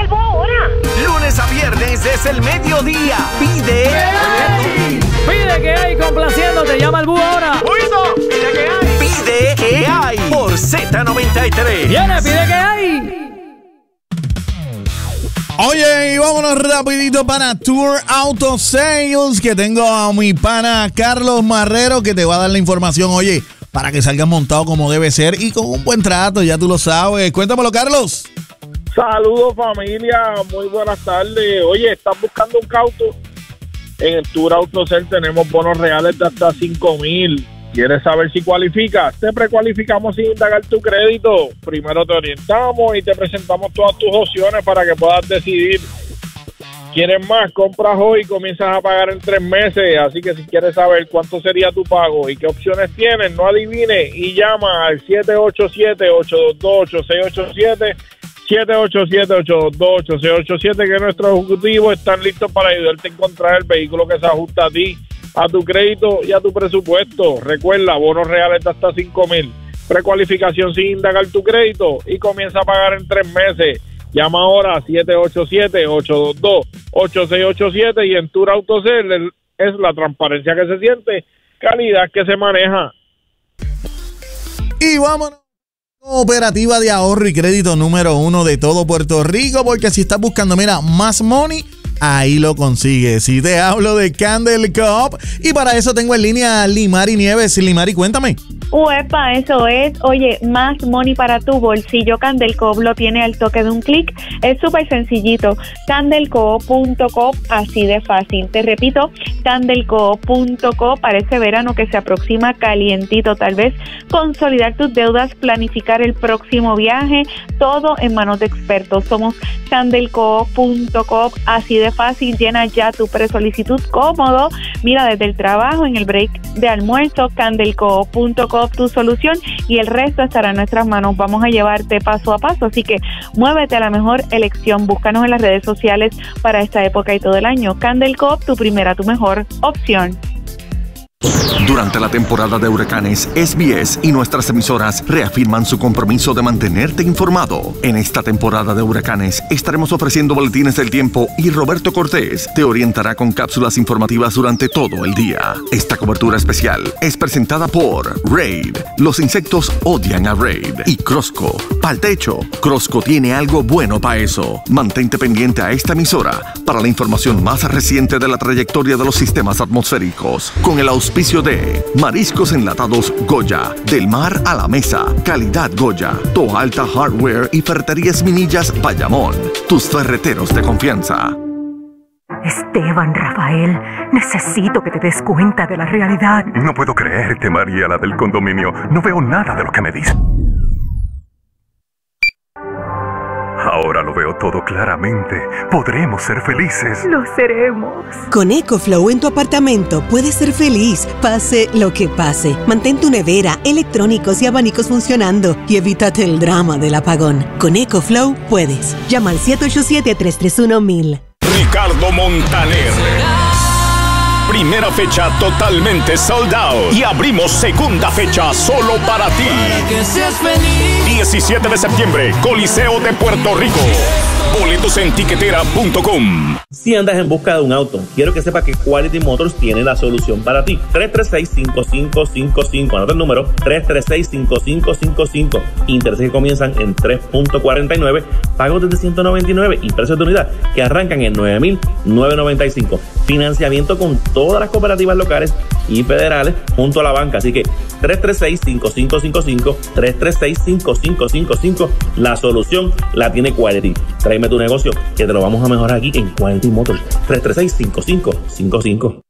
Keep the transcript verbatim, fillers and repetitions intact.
el bus ahora. Lunes a viernes es el mediodía. Pide. ¿Qué hay? Pide que hay, complaciéndote. Llama al bus ahora. ¡Oído! Pide que hay. Pide que hay. Por Z noventa y tres. Viene, pide que hay. Oye, y vámonos rapidito para Tour Auto Sales, que tengo a mi pana Carlos Marrero, que te va a dar la información, oye, para que salgas montado como debe ser y con un buen trato, ya tú lo sabes. Cuéntamelo, Carlos. Saludos, familia, muy buenas tardes. Oye, ¿estás buscando un cauto? En el Tour Auto Sales tenemos bonos reales de hasta cinco mil. ¿Quieres saber si cualificas? Te precualificamos sin indagar tu crédito. Primero te orientamos y te presentamos todas tus opciones para que puedas decidir. ¿Quieres más? Compras hoy y comienzas a pagar en tres meses. Así que si quieres saber cuánto sería tu pago y qué opciones tienes, no adivines y llama al siete ocho siete, ocho dos dos, ocho seis ocho siete, siete ocho siete, ocho dos dos, ocho seis ocho siete, que nuestros ejecutivos están listos para ayudarte a encontrar el vehículo que se ajusta a ti, a tu crédito y a tu presupuesto. Recuerda, bonos reales de hasta cinco mil. Precualificación sin indagar tu crédito y comienza a pagar en tres meses. Llama ahora a siete ocho siete, ocho dos dos, ocho seis ocho siete y en Tour Auto Sales es la transparencia que se siente, calidad que se maneja. Y vámonos. Cooperativa de ahorro y crédito número uno de todo Puerto Rico, porque si estás buscando, mira, más money, ahí lo consigues. Si te hablo de Candel Co-op, y para eso tengo en línea a Limari Nieves. Limari, cuéntame. Uepa, eso es. Oye, más money para tu bolsillo. Candel Co-op lo tiene al toque de un clic. Es súper sencillito. Candel Co op punto com, así de fácil. Te repito, Candel Co op punto com. Para ese verano que se aproxima calientito, tal vez consolidar tus deudas, planificar el próximo viaje, todo en manos de expertos. Somos Candel Co op punto com, así de fácil. Llena ya tu presolicitud cómodo. Mira, desde el trabajo, en el break de almuerzo, Candel Co op punto com, tu solución, y el resto estará en nuestras manos. Vamos a llevarte paso a paso, así que muévete a la mejor elección. Búscanos en las redes sociales para esta época y todo el año. Candel Co op, tu primera, tu mejor opción. Durante la temporada de huracanes, S B S y nuestras emisoras reafirman su compromiso de mantenerte informado. En esta temporada de huracanes estaremos ofreciendo boletines del tiempo y Roberto Cortés te orientará con cápsulas informativas durante todo el día. Esta cobertura especial es presentada por Raid. Los insectos odian a Raid. Y Crosco. Pa'l techo, Crosco tiene algo bueno para eso. Mantente pendiente a esta emisora para la información más reciente de la trayectoria de los sistemas atmosféricos. Con el auspicio de Mariscos Enlatados Goya, del mar a la mesa, calidad Goya, Toa Alta Hardware y Ferreterías Minillas Bayamón, tus ferreteros de confianza. Esteban, Rafael, necesito que te des cuenta de la realidad. No puedo creerte, María, la del condominio. No veo nada de lo que me dices. Ahora lo veo todo claramente. Podremos ser felices. Lo seremos. Con EcoFlow en tu apartamento puedes ser feliz, pase lo que pase. Mantén tu nevera, electrónicos y abanicos funcionando y evítate el drama del apagón. Con EcoFlow puedes. Llama al siete ocho siete, tres tres uno, mil. Ricardo Montaner. Primera fecha totalmente sold out. Y abrimos segunda fecha solo para ti. Para que seas feliz. diecisiete de septiembre, Coliseo de Puerto Rico. Boletos en tiquetera punto com. Si andas en busca de un auto, quiero que sepas que Quality Motors tiene la solución para ti. tres tres seis, cinco cinco cinco cinco. Anota el número tres tres seis, cinco cinco cinco cinco. Intereses que comienzan en tres punto cuarenta y nueve, pagos desde ciento noventa y nueve y precios de unidad que arrancan en nueve mil novecientos noventa y cinco. Financiamiento con todas las cooperativas locales y federales junto a la banca. Así que tres tres seis, cinco cinco cinco cinco, tres tres seis, cinco cinco cinco cinco. La solución la tiene Quality. Tráeme tu negocio que te lo vamos a mejorar aquí en Quality Motors. tres tres seis, cinco cinco cinco cinco.